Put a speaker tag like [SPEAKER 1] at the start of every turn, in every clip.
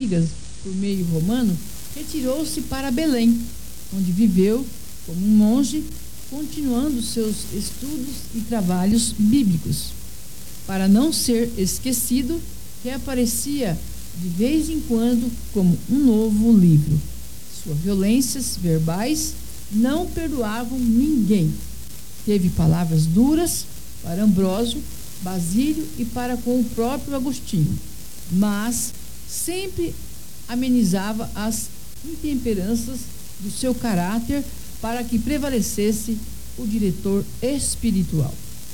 [SPEAKER 1] antigas por meio romano, retirou-se para Belém, onde viveu como um monge, continuando seus estudos e trabalhos bíblicos. Para não ser esquecido, reaparecia de vez em quando como um novo livro. Suas violências verbais não perdoavam ninguém. Teve palavras duras para Ambrósio, Basílio e para com o próprio Agostinho, mas sempre amenizava as intemperanças do seu caráter para que prevalecesse o diretor espiritual.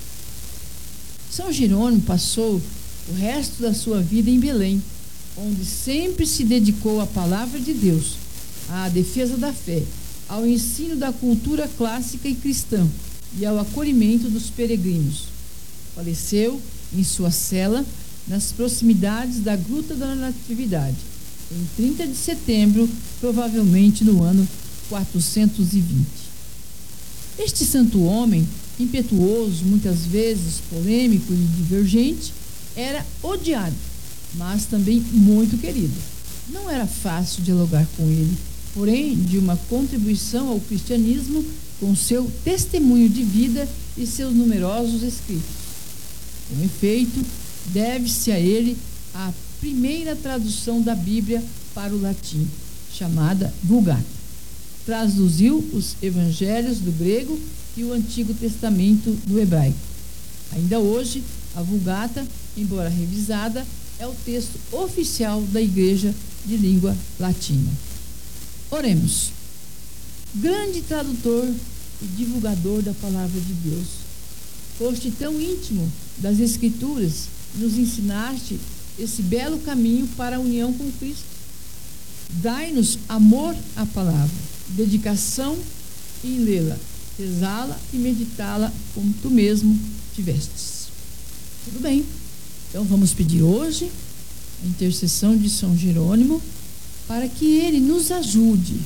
[SPEAKER 1] São Jerônimo passou o resto da sua vida em Belém, onde sempre se dedicou à palavra de Deus, à defesa da fé, ao ensino da cultura clássica e cristã e ao acolhimento dos peregrinos. Faleceu em sua cela, nas proximidades da Gruta da Natividade, em 30 de setembro, provavelmente no ano 420. Este santo homem, impetuoso, muitas vezes polêmico e divergente, era odiado, mas também muito querido. Não era fácil dialogar com ele, porém, de uma contribuição ao cristianismo com seu testemunho de vida e seus numerosos escritos. Com efeito, deve-se a ele a primeira tradução da Bíblia para o latim, chamada Vulgata. Traduziu os evangelhos do grego e o Antigo Testamento do hebraico. Ainda hoje, a Vulgata, embora revisada, é o texto oficial da Igreja de língua latina. Oremos. Grande tradutor e divulgador da palavra de Deus, foste tão íntimo das Escrituras, nos ensinaste esse belo caminho para a união com Cristo. Dai-nos amor à palavra, dedicação em lê-la, rezá-la e meditá-la como tu mesmo tivestes. Tudo bem. Então vamos pedir hoje a intercessão de São Jerônimo para que ele nos ajude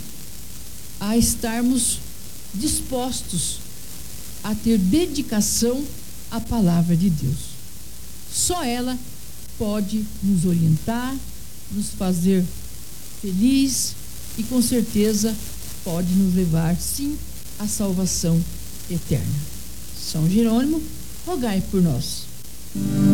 [SPEAKER 1] a estarmos dispostos a ter dedicação à palavra de Deus. Só ela pode nos orientar, nos fazer feliz e com certeza pode nos levar, sim, à salvação eterna. São Jerônimo, rogai por nós.